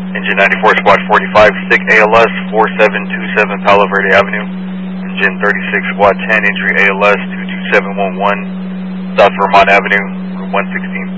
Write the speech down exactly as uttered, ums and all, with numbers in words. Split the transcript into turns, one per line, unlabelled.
Engine ninety-four, Squad forty-five, S I C A L S four seven two seven Palo Verde Avenue. Engine thirty-six, Squad ten, injury A L S two two seven one one, South Vermont Avenue, room one sixteen